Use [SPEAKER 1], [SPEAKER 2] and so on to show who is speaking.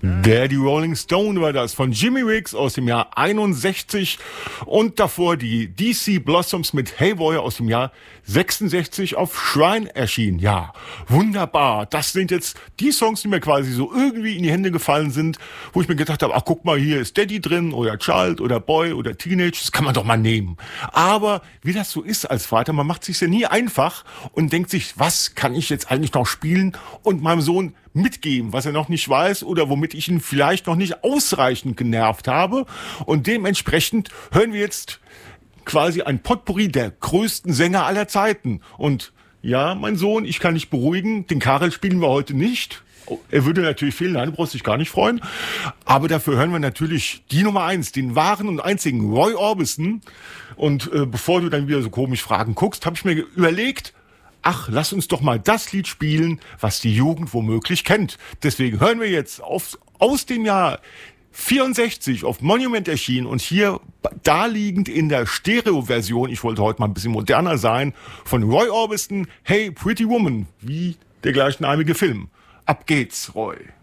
[SPEAKER 1] Die Rolling Stone war das von Jimmy Riggs aus dem Jahr 61 und davor die DC Blossoms mit Hey Boy aus dem Jahr 66 auf Shrine erschienen. Ja, wunderbar. Das sind jetzt die Songs, die mir quasi so irgendwie in die Hände gefallen sind, wo ich mir gedacht habe, ach guck mal, hier ist Daddy drin oder Child oder Boy oder Teenage, das kann man doch mal nehmen. Aber wie das so ist als Vater, man macht sich's ja nie einfach und denkt sich, was kann ich jetzt eigentlich noch spielen und meinem Sohn mitgeben, was er noch nicht weiß oder womit ich ihn vielleicht noch nicht ausreichend genervt habe. Und dementsprechend hören wir jetzt quasi ein Potpourri der größten Sänger aller Zeiten. Und ja, mein Sohn, ich kann dich beruhigen, den Karel spielen wir heute nicht. Er würde natürlich fehlen, nein, du brauchst dich gar nicht freuen. Aber dafür hören wir natürlich die Nummer 1, den wahren und einzigen Roy Orbison. Und bevor du dann wieder so komisch Fragen guckst, habe ich mir überlegt, ach, lass uns doch mal das Lied spielen, was die Jugend womöglich kennt. Deswegen hören wir jetzt aus dem Jahr 64 auf Monument erschienen und hier daliegend in der Stereo-Version, ich wollte heute mal ein bisschen moderner sein, von Roy Orbison, Hey Pretty Woman, wie der gleichnamige Film. Ab geht's, Roy.